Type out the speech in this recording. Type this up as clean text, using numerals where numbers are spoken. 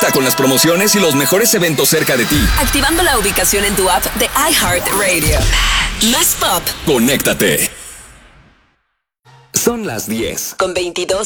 Conecta con las promociones y los mejores eventos cerca de ti. Activando la ubicación en tu app de iHeartRadio. Más pop. Conéctate. Son las 10. Con 22